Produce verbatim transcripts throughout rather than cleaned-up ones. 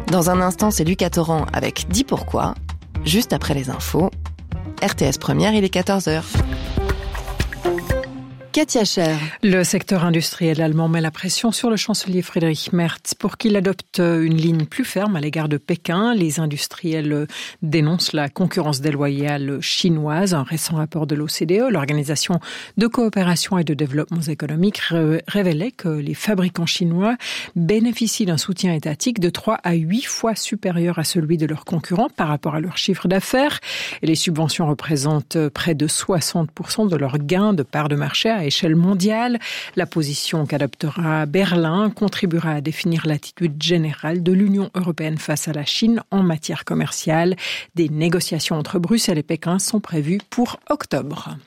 Dans un instant, c'est Lucas Torrent avec Dis pourquoi. Juste après les infos, R T S Première, il est quatorze heures. Katia Scher. Le secteur industriel allemand met la pression sur le chancelier Friedrich Merz pour qu'il adopte une ligne plus ferme à l'égard de Pékin. Les industriels dénoncent la concurrence déloyale chinoise. Un récent rapport de l'O C D E, l'Organisation de coopération et de développement économique, révélait que les fabricants chinois bénéficient d'un soutien étatique de trois à huit fois supérieur à celui de leurs concurrents par rapport à leur chiffre d'affaires. Et les subventions représentent près de soixante pour cent de leurs gains de part de marché à échelle mondiale. La position qu'adoptera Berlin contribuera à définir l'attitude générale de l'Union européenne face à la Chine en matière commerciale. Des négociations entre Bruxelles et Pékin sont prévues pour octobre.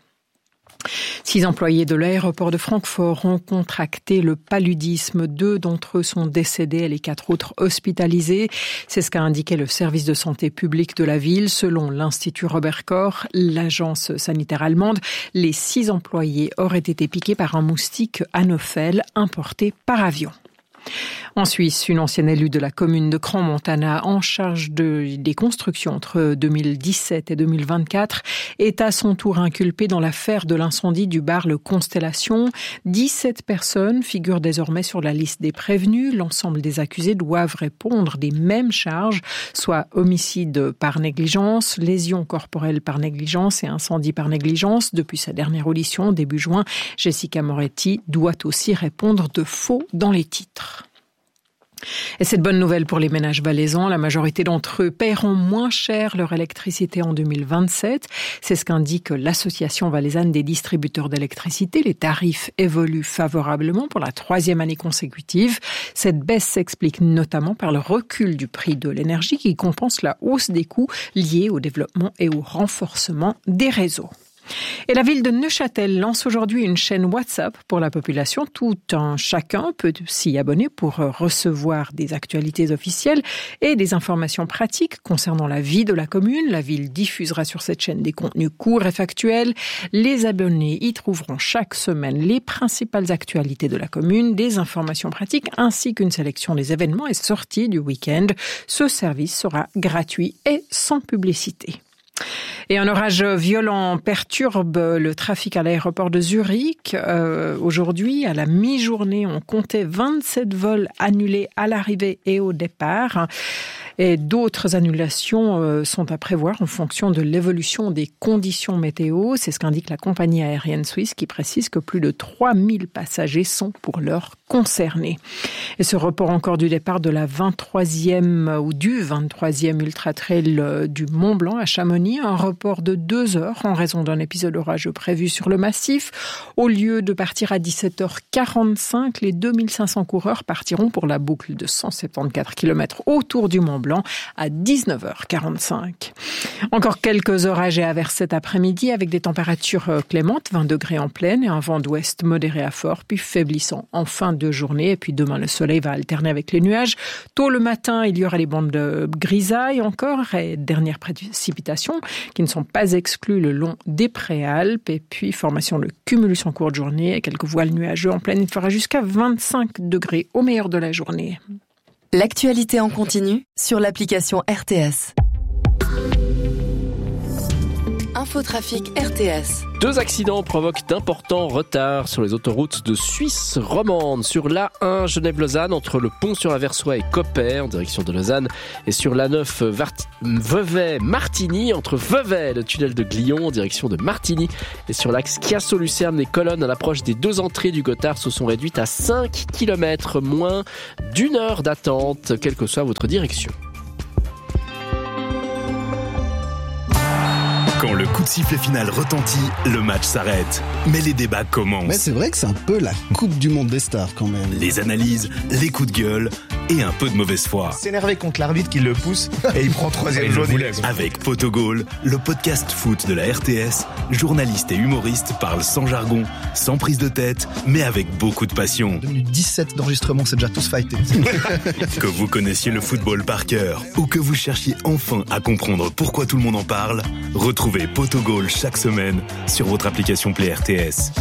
Six employés de l'aéroport de Francfort ont contracté le paludisme. Deux d'entre eux sont décédés et les quatre autres hospitalisés. C'est ce qu'a indiqué le service de santé publique de la ville. Selon l'Institut Robert Koch, l'agence sanitaire allemande, les six employés auraient été piqués par un moustique anophèle importé par avion. En Suisse, une ancienne élue de la commune de Crans-Montana en charge de, des constructions entre deux mille dix-sept et deux mille vingt-quatre est à son tour inculpée dans l'affaire de l'incendie du bar Le Constellation. dix-sept personnes figurent désormais sur la liste des prévenus. L'ensemble des accusés doivent répondre des mêmes charges, soit homicide par négligence, lésion corporelle par négligence et incendie par négligence. Depuis sa dernière audition, début juin, Jessica Moretti doit aussi répondre de faux dans les titres. Et cette bonne nouvelle pour les ménages valaisans, la majorité d'entre eux paieront moins cher leur électricité en deux mille vingt-sept. C'est ce qu'indique l'Association valaisanne des distributeurs d'électricité. Les tarifs évoluent favorablement pour la troisième année consécutive. Cette baisse s'explique notamment par le recul du prix de l'énergie qui compense la hausse des coûts liés au développement et au renforcement des réseaux. Et la ville de Neuchâtel lance aujourd'hui une chaîne WhatsApp pour la population. Tout un chacun peut s'y abonner pour recevoir des actualités officielles et des informations pratiques concernant la vie de la commune. La ville diffusera sur cette chaîne des contenus courts et factuels. Les abonnés y trouveront chaque semaine les principales actualités de la commune, des informations pratiques ainsi qu'une sélection des événements et sorties du week-end. Ce service sera gratuit et sans publicité. Et un orage violent perturbe le trafic à l'aéroport de Zurich. Euh, aujourd'hui, à la mi-journée, on comptait vingt-sept vols annulés à l'arrivée et au départ. Et d'autres annulations euh, sont à prévoir en fonction de l'évolution des conditions météo. C'est ce qu'indique la compagnie aérienne suisse qui précise que plus de trois mille passagers sont pour l'heure concernés. Et ce report encore du départ de la vingt-troisième ou du vingt-troisième Ultra Trail du Mont Blanc à Chamonix, un report de deux heures en raison d'un épisode orageux prévu sur le massif. Au lieu de partir à dix-sept heures quarante-cinq, les deux mille cinq cents coureurs partiront pour la boucle de cent soixante-quatorze kilomètres autour du Mont Blanc à dix-neuf heures quarante-cinq. Encore quelques orages et averses cet après-midi avec des températures clémentes, vingt degrés en pleine et un vent d'ouest modéré à fort, puis faiblissant en fin de journée. Et puis demain, le soleil va alterner avec les nuages. Tôt le matin, il y aura les bandes de grisaille encore et dernières précipitations qui ne sont pas exclues le long des Préalpes. Et puis formation de cumulus en cours de journée et quelques voiles nuageux en pleine. Il fera jusqu'à vingt-cinq degrés au meilleur de la journée. L'actualité en continu sur l'application R T S. Infotrafic R T S. Deux accidents provoquent d'importants retards sur les autoroutes de Suisse romande. Sur l'A un Genève-Lausanne, entre le pont sur Aversoix et Coppet, en direction de Lausanne, et sur l'A neuf Vevey-Martigny, entre Vevey et le tunnel de Glion, en direction de Martigny, et sur l'axe Chiasso-Lucerne, les colonnes à l'approche des deux entrées du Gothard se sont réduites à cinq kilomètres, moins d'une heure d'attente, quelle que soit votre direction. Quand le coup de sifflet final retentit, le match s'arrête. Mais les débats commencent. Mais c'est vrai que c'est un peu la Coupe du Monde des stars quand même. Les analyses, les coups de gueule et un peu de mauvaise foi. S'énerver contre l'arbitre qui le pousse et il prend troisième jaune. Avec Potogol, le podcast foot de la R T S, journalistes et humoristes parlent sans jargon, sans prise de tête, mais avec beaucoup de passion. deux minutes dix-sept d'enregistrement, c'est déjà tous fightés. Que vous connaissiez le football par cœur ou que vous cherchiez enfin à comprendre pourquoi tout le monde en parle, retrouvez Potogol chaque semaine sur votre application Play R T S.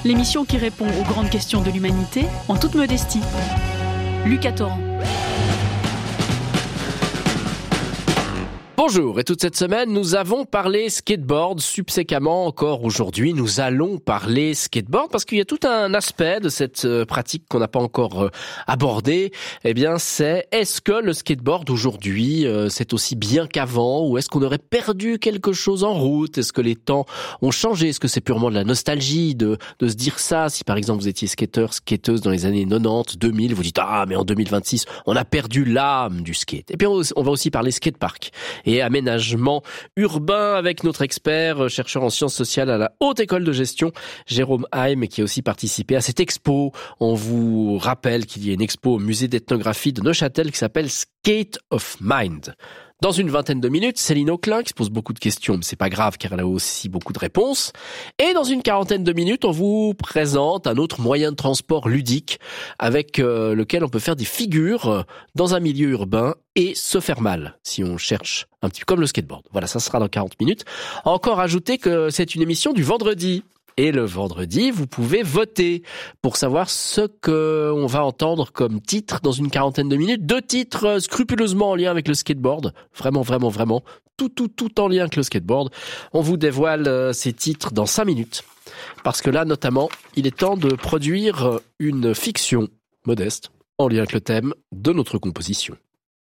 l'émission qui répond aux grandes questions de l'humanité en toute modestie. Lucas Torrent. Bonjour, et toute cette semaine, nous avons parlé skateboard. Subséquemment, encore aujourd'hui, nous allons parler skateboard parce qu'il y a tout un aspect de cette pratique qu'on n'a pas encore abordé. Eh bien, c'est est-ce que le skateboard aujourd'hui, c'est aussi bien qu'avant, ou est-ce qu'on aurait perdu quelque chose en route? Est-ce que les temps ont changé? Est-ce que c'est purement de la nostalgie de, de se dire ça? Si par exemple vous étiez skateur, skateuse dans les années quatre-vingt-dix, deux mille, vous dites ah mais en deux mille vingt-six, on a perdu l'âme du skate. Et puis on va aussi parler skatepark et aménagement urbain avec notre expert, chercheur en sciences sociales à la Haute École de Gestion, Jérôme Heim, qui a aussi participé à cette expo. On vous rappelle qu'il y a une expo au musée d'ethnographie de Neuchâtel qui s'appelle Skate of Mind. Dans une vingtaine de minutes, Céline Auclin qui se pose beaucoup de questions, mais c'est pas grave car elle a aussi beaucoup de réponses. Et dans une quarantaine de minutes, on vous présente un autre moyen de transport ludique avec euh, lequel on peut faire des figures dans un milieu urbain et se faire mal si on cherche un petit peu comme le skateboard. Voilà, ça sera dans quarante minutes. Encore ajouter que c'est une émission du vendredi. Et le vendredi, vous pouvez voter pour savoir ce que on va entendre comme titre dans une quarantaine de minutes. Deux titres scrupuleusement en lien avec le skateboard. Vraiment, vraiment, vraiment. Tout, tout, tout en lien avec le skateboard. On vous dévoile ces titres dans cinq minutes. Parce que là, notamment, il est temps de produire une fiction modeste en lien avec le thème de notre composition.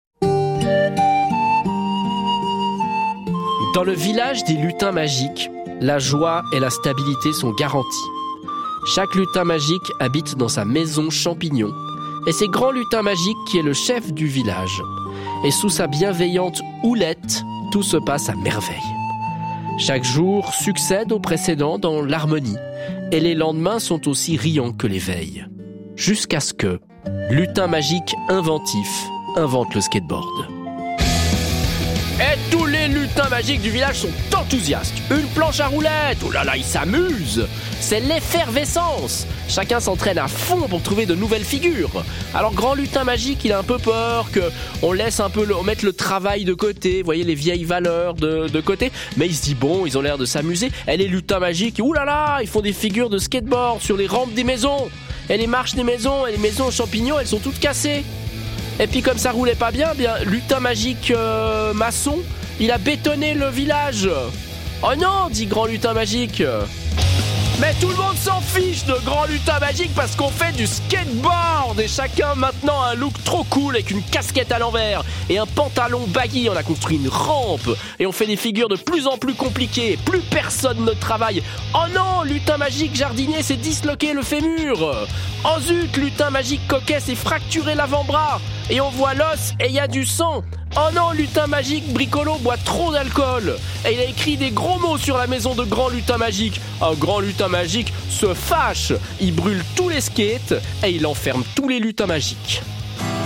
Dans le village des lutins magiques, la joie et la stabilité sont garanties. Chaque lutin magique habite dans sa maison champignon, et c'est Grand Lutin Magique qui est le chef du village. Et sous sa bienveillante houlette, tout se passe à merveille. Chaque jour succède au précédent dans l'harmonie, et les lendemains sont aussi riants que les veilles. Jusqu'à ce que Lutin Magique inventif invente le skateboard. Et tous les lutins magiques du village sont enthousiastes. Une planche à roulettes, oh là là, ils s'amusent. C'est l'effervescence. Chacun s'entraîne à fond pour trouver de nouvelles figures. Alors Grand Lutin Magique, il a un peu peur que on laisse un peu le, on mette le travail de côté, vous voyez les vieilles valeurs de, de côté. Mais il se dit bon, ils ont l'air de s'amuser. Et les lutins magiques, ouh là là, ils font des figures de skateboard sur les rampes des maisons. Et les marches des maisons, et les maisons aux champignons, elles sont toutes cassées. Et puis comme ça roulait pas bien, bien Lutin Magique euh, maçon, il a bétonné le village. Oh non, dit Grand Lutin Magique. Mais tout le monde s'en fiche de Grand Lutin Magique parce qu'on fait du skateboard. Et chacun maintenant a un look trop cool avec une casquette à l'envers et un pantalon baggy. On a construit une rampe et on fait des figures de plus en plus compliquées. Plus personne ne travaille. Oh non, Lutin Magique jardinier s'est disloqué le fémur. Oh zut, Lutin Magique coquet s'est fracturé l'avant-bras. Et on voit l'os et il y a du sang. Oh non, Lutin Magique bricolo boit trop d'alcool. Et il a écrit des gros mots sur la maison de Grand Lutin Magique. Un Grand Lutin Magique se fâche. Il brûle tous les skates et il enferme tous les lutins magiques.